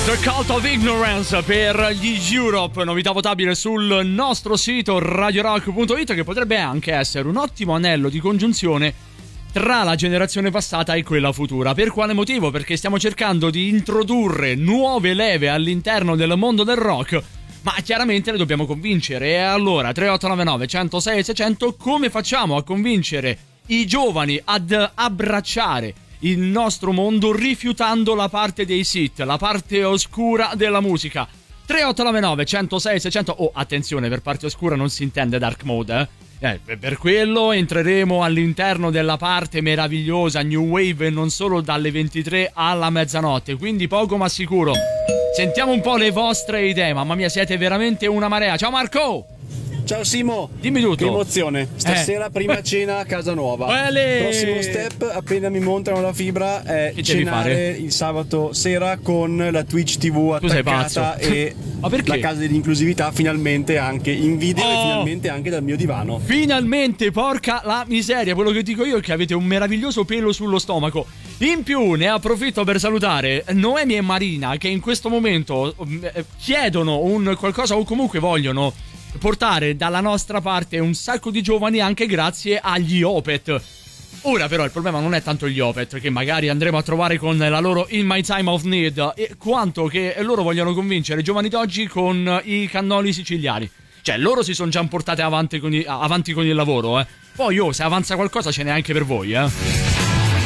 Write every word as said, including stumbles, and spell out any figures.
The Cult of Ignorance per gli Europe, novità votabile sul nostro sito radio rock punto it, che potrebbe anche essere un ottimo anello di congiunzione tra la generazione passata e quella futura. Per quale motivo? Perché stiamo cercando di introdurre nuove leve all'interno del mondo del rock, ma chiaramente le dobbiamo convincere. E allora tre otto nove nove, uno zero sei, sei zero zero, come facciamo a convincere i giovani ad abbracciare il nostro mondo rifiutando la parte dei Sith, la parte oscura della musica? Tre otto nove nove, uno zero sei, sei zero zero. Oh, attenzione, per parte oscura non si intende dark mode, eh? Eh, per quello entreremo all'interno della parte meravigliosa New Wave, e non solo, dalle ventitré alla mezzanotte, quindi poco ma sicuro. Sentiamo un po' le vostre idee. Mamma mia, siete veramente una marea. Ciao Marco! Ciao Simo, dimmi tutto. Che emozione, stasera eh. prima cena a casa nuova. Uele. Prossimo step, appena mi montano la fibra, è che cenare il sabato sera con la Twitch tivù attaccata e ma la casa dell'inclusività finalmente anche in video, oh. e finalmente anche dal mio divano. Finalmente, porca la miseria, quello che dico io è che avete un meraviglioso pelo sullo stomaco. In più ne approfitto per salutare Noemi e Marina, che in questo momento chiedono un qualcosa, o comunque vogliono portare dalla nostra parte un sacco di giovani, anche grazie agli Opeth. Ora però il problema non è tanto gli Opeth, che magari andremo a trovare con la loro In My Time of Need, e quanto che loro vogliono convincere i giovani d'oggi con i cannoli siciliani. Cioè loro si sono già portate avanti con, i, avanti con il lavoro, eh. Poi oh, se avanza qualcosa ce n'è anche per voi, eh.